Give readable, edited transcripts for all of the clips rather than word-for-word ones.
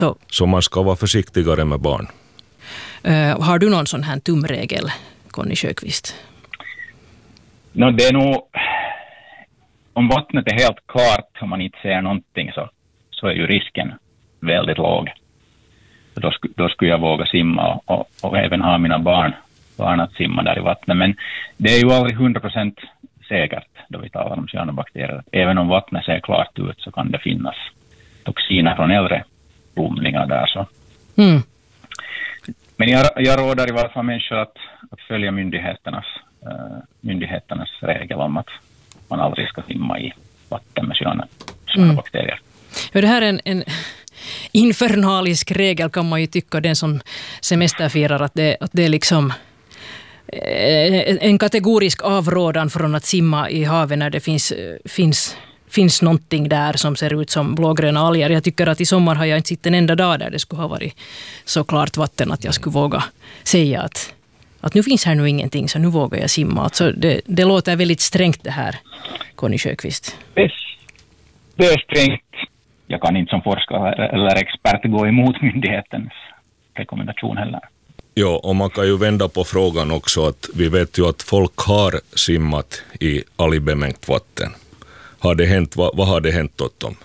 Så man ska vara försiktigare med barn. Har du någon sån här tumregel, Conny Sjöqvist? Det är nog, om vattnet är helt klart och man inte ser någonting så är ju risken väldigt låg. Då skulle jag våga simma och även ha mina barn att simma där i vattnet. Men det är ju aldrig 100% säkert då vi talar om cyanobakterier. Även om vattnet ser klart ut så kan det finnas toxiner från äldre blomningar där. Så. Mm. Men jag råder i varje fall människor att följa myndigheternas regel om att man aldrig ska simma i vatten med cyanobakterier. Ja, det här är en infernalisk regel kan man ju tycka, den som semesterfirar, att det är liksom en kategorisk avrådan från att simma i havet när det finns någonting där som ser ut som blågröna alger. Jag tycker att i sommar har jag inte sett en enda dag där det skulle ha varit så klart vatten att jag skulle våga säga att nu finns här nu ingenting, så nu vågar jag simma. Alltså det låter väldigt strängt det här, Conny Sjöqvist. Det är strängt. Jag kan inte som forskare eller expert gå emot myndighetens rekommendation heller. Ja, och man kan ju vända på frågan också, att vi vet ju att folk har simmat i algbemängt vatten. Har det hänt, vad har det hänt åt dem?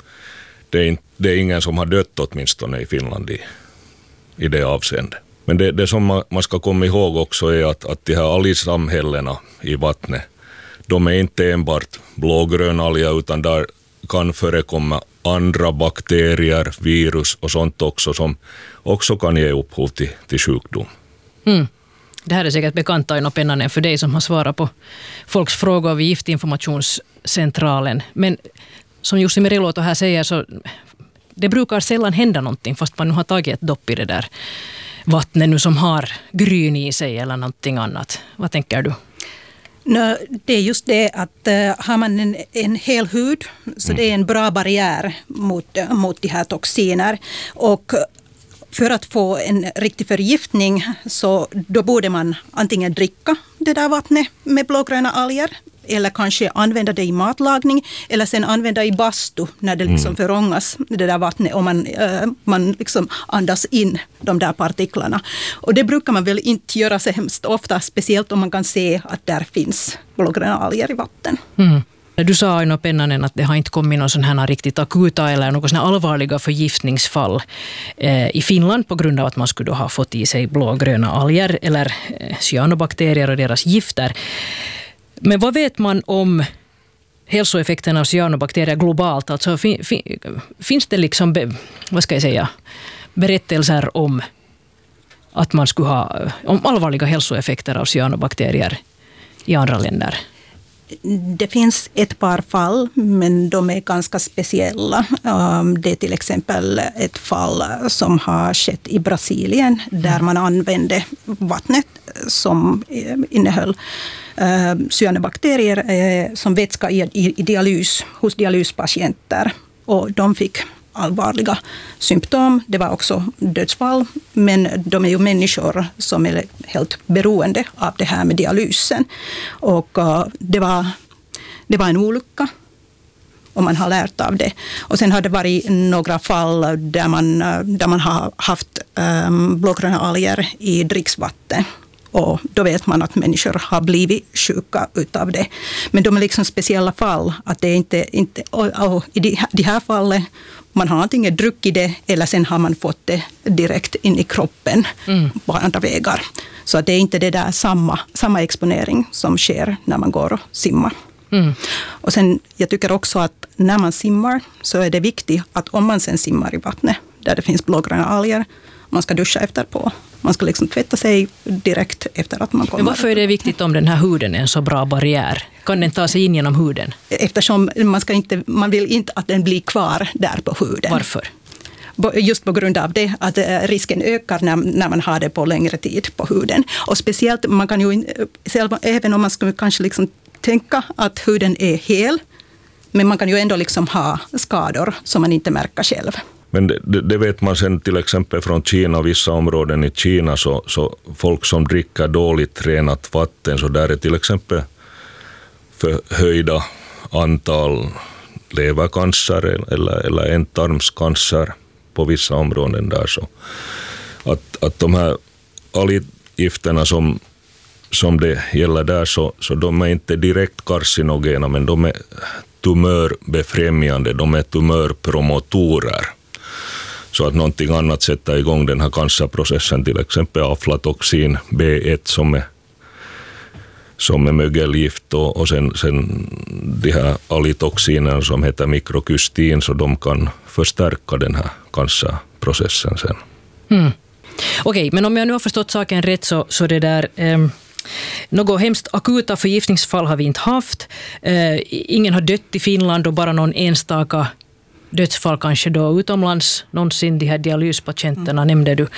Det är ingen som har dött åtminstone i Finland i det avseendet. Men det som man ska komma ihåg också är att de här algsamhällena i vattnet, de är inte enbart blågröna alger, utan där kan förekomma andra bakterier, virus och sånt också, som också kan ge upphov till sjukdom. Mm. Det här är säkert bekant och spännande för dig som har svarat på folks frågor vid Giftinformationscentralen. Men som Jussi Meriluoto här säger, så det brukar sällan hända någonting fast man nu har tagit ett dopp i det där vattnet nu som har gryn i sig eller någonting annat. Vad tänker du? Det är just det att har man en hel hud, så det är en bra barriär mot de här toxiner. Och för att få en riktig förgiftning så då borde man antingen dricka det där vattnet med blågröna alger eller kanske använda det i matlagning eller sen använda i bastu när det liksom förångas det där vattnet och man liksom andas in de där partiklarna. Och det brukar man väl inte göra så hemskt ofta, speciellt om man kan se att där finns blågröna alger i vatten. Mm. Du sa Aino Pennanen att det har inte kommit någon sån här riktigt akuta eller någon sån här allvarliga förgiftningsfall i Finland på grund av att man skulle ha fått i sig blågröna alger eller cyanobakterier och deras gifter. Men vad vet man om hälsoeffekterna av cyanobakterier globalt? Alltså finns det liksom, vad ska jag säga, berättelser om att man skulle ha om allvarliga hälsoeffekter av cyanobakterier i andra länder? Det finns ett par fall, men de är ganska speciella. Det är till exempel ett fall som har skett i Brasilien där man använde vattnet som innehöll cyanobakterier som vätska i dialys hos dialyspatienter. Och de fick allvarliga symptom. Det var också dödsfall, men de är ju människor som är helt beroende av det här med dialysen. Och det var en olycka och man har lärt av det. Och sen har det varit några fall där man har haft blågröna alger i dricksvatten. Och då vet man att människor har blivit sjuka utav det. Men de är liksom speciella fall. Att det inte i det här fallet man har antingen druckit det eller sen har man fått det direkt in i kroppen på andra vägar. Så att det är inte det där samma exponering som sker när man går och simmar. Mm. Och sen jag tycker också att när man simmar så är det viktigt att om man sen simmar i vattnet där det finns blågröna alger, man ska duscha efterpå. Man ska liksom tvätta sig direkt efter att man kommer. Men varför är det viktigt om den här huden är en så bra barriär? Kan den ta sig in genom huden? Eftersom man vill inte att den blir kvar där på huden. Varför? Just på grund av det att risken ökar när man har det på längre tid på huden. Och speciellt, man kan ju även om man skulle kanske liksom tänka att huden är hel, men man kan ju ändå liksom ha skador som man inte märker själv. Men det vet man sen till exempel från Kina, vissa områden i Kina, så folk som dricker dåligt renat vatten, så där är till exempel förhöjda antal levercancer eller ändtarmscancer på vissa områden där. Så att de här alggifterna som det gäller där så de är inte direkt carcinogena, men de är tumörbefrämjande, de är tumörpromotorer. Så att någonting annat sätter igång den här cancerprocessen, till exempel aflatoxin B1 som är mögelgift och sen de här algtoxinerna som heter mikrokystin, så de kan förstärka den här cancerprocessen sen. Okej, men om jag nu har förstått saken rätt så det där... Något hemskt akuta förgiftningsfall har vi inte haft. Ingen har dött i Finland och bara någon enstaka dödsfall kanske då utomlands. Någonsin de här dialyspatienterna nämnde du.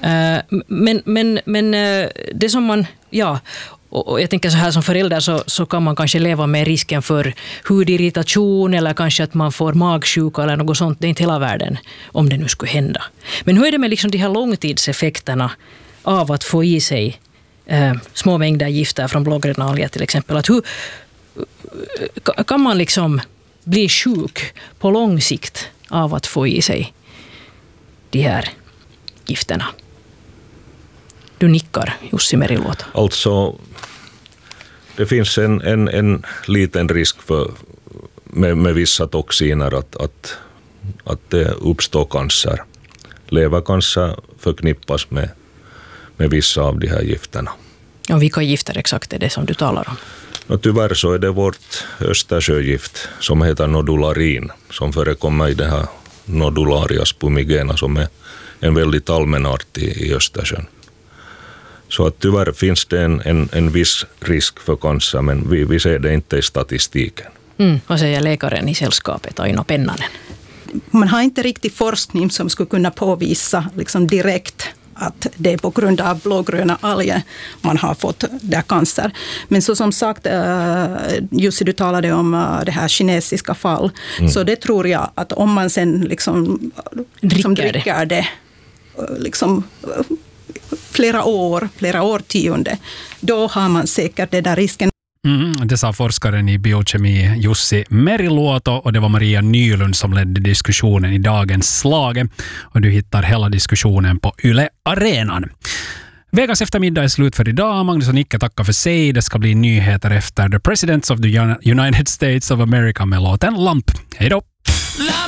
Men det som man... Ja, och jag tänker så här som förälder så kan man kanske leva med risken för hudirritation eller kanske att man får magsjuka eller något sånt. Det är inte hela världen om det nu skulle hända. Men hur är det med liksom de här långtidseffekterna av att få i sig små mängder gifter från blågröna alger till exempel? Att hur kan man liksom bli sjuk på lång sikt av att få i sig de här gifterna? Du nickar, Jussi Meriluoto. Alltså, det finns en liten risk med vissa toxiner att det uppstår cancer. Levercancer förknippas med vissa av de här gifterna. Och vilka gifter exakt är det som du talar om? Och tyvärr så är det vårt Östersjögift som heter nodularin, som förekommer i det här nodularia spumigena som är en väldigt allmän art i Östersjön. Så att tyvärr finns det en viss risk för cancer, men vi ser det inte i statistiken. Vad säger läkaren i sällskapet, Aino Pennanen? Man har inte riktigt forskning som skulle kunna påvisa liksom direkt att det är på grund av blågröna alger man har fått där cancer. Men så som sagt, Jussi, du talade om det här kinesiska fall. Så det tror jag att om man sen liksom dricker det liksom flera årtionden, då har man säkert den där risken. Det sa forskaren i biokemi Jussi Meriluoto, och det var Maria Nylund som ledde diskussionen i dagens Slaget. Och du hittar hela diskussionen på Yle Arenan. Vegas eftermiddag är slut för idag. Magnus och Nicke tackar för sig. Det ska bli nyheter efter The Presidents of the United States of America med låten Lamp. Hej då!